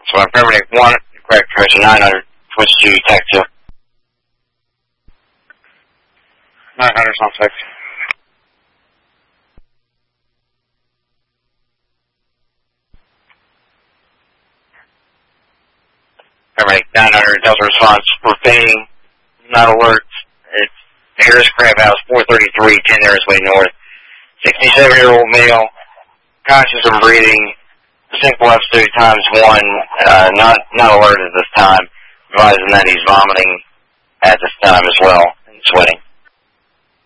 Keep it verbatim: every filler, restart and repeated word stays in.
So I'm permanent one, correct pressure nine hundred, switch to tech two. nine hundred on tech two. Permanent nine hundred, Delta response, we're fading, not alert. It's Harris Crab House, four thirty-three, ten Harris Way North. sixty-seven-year-old male, conscious of breathing, simple absolute times one, uh, not, not alert at this time, advising that he's vomiting at this time as well, and sweating.